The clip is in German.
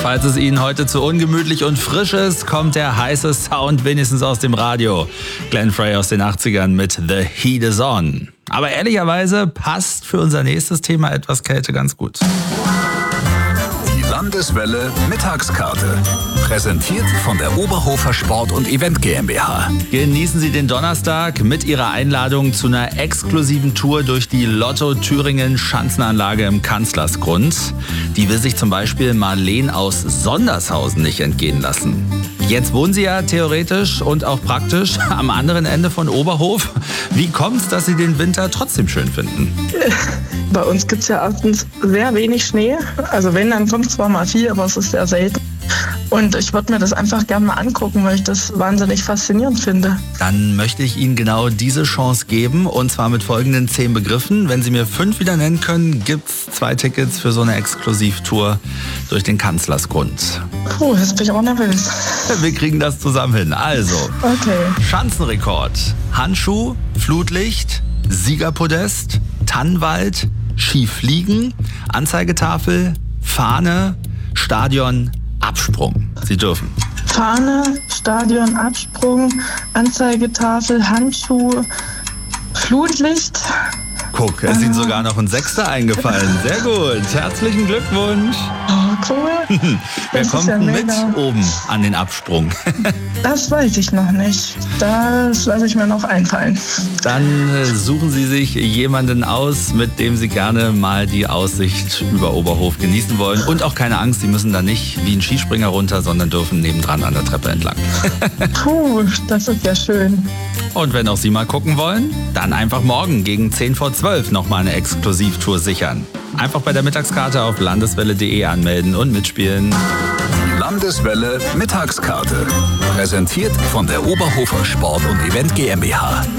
Falls es Ihnen heute zu ungemütlich und frisch ist, kommt der heiße Sound wenigstens aus dem Radio. Glenn Frey aus den 80ern mit The Heat Is On. Aber ehrlicherweise passt für unser nächstes Thema etwas Kälte ganz gut. Die Landeswelle Mittagskarte. Präsentiert von der Oberhofer Sport- und Event GmbH. Genießen Sie den Donnerstag mit Ihrer Einladung zu einer exklusiven Tour durch die Lotto-Thüringen-Schanzenanlage im Kanzlersgrund. Die will sich zum Beispiel Marleen aus Sondershausen nicht entgehen lassen. Jetzt wohnen Sie ja theoretisch und auch praktisch am anderen Ende von Oberhof. Wie kommt's, dass Sie den Winter trotzdem schön finden? Bei uns gibt es ja erstens sehr wenig Schnee. Also wenn, dann kommt zwar mal viel, aber es ist sehr selten. Und ich würde mir das einfach gerne mal angucken, weil ich das wahnsinnig faszinierend finde. Dann möchte ich Ihnen genau diese Chance geben, und zwar mit folgenden 10 Begriffen. Wenn Sie mir 5 wieder nennen können, gibt's 2 Tickets für so eine Exklusivtour durch den Kanzlersgrund. Puh, jetzt bin ich auch nervös. Wir kriegen das zusammen hin. Also, Okay. Schanzenrekord, Handschuh, Flutlicht, Siegerpodest, Tannenwald, Skifliegen, Anzeigetafel, Fahne, Stadion, Absprung. Sie dürfen. Fahne, Stadion, Absprung, Anzeigetafel, Handschuh, Flutlicht. Guck, es ist Ihnen sogar noch ein 6. eingefallen. Sehr gut. Herzlichen Glückwunsch. Oh, cool. Wer Das ist kommt ja denn mit mega. oben an den Absprung? Das weiß ich noch nicht. Das lasse ich mir noch einfallen. Dann suchen Sie sich jemanden aus, mit dem Sie gerne mal die Aussicht über Oberhof genießen wollen. Und auch keine Angst, Sie müssen da nicht wie ein Skispringer runter, sondern dürfen nebendran an der Treppe entlang. Puh, das ist ja schön. Und wenn auch Sie mal gucken wollen, dann einfach morgen gegen 10 vor 12 nochmal eine Exklusivtour sichern. Einfach bei der Mittagskarte auf landeswelle.de anmelden und mitspielen. Die Landeswelle Mittagskarte. Präsentiert von der Oberhofer Sport- und Event GmbH.